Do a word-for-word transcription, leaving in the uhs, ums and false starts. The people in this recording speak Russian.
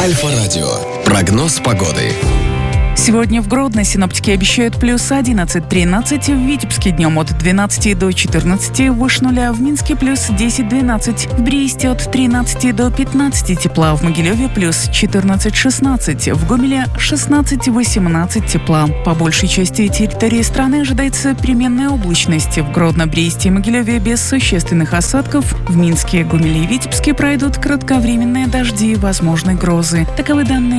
Альфа-радио. Прогноз погоды. Сегодня в Гродно синоптики обещают плюс одиннадцать-тринадцать, в Витебске днем от двенадцати до четырнадцати, выше нуля, в Минске плюс десять-двенадцать, в Бресте от тринадцати до пятнадцати тепла, в Могилеве плюс четырнадцать-шестнадцать, в Гомеле шестнадцать-восемнадцать тепла. По большей части территории страны ожидается переменная облачность. В Гродно, Бресте и Могилеве без существенных осадков, в Минске, Гомеле и Витебске пройдут кратковременные дожди, возможны грозы. Таковы данные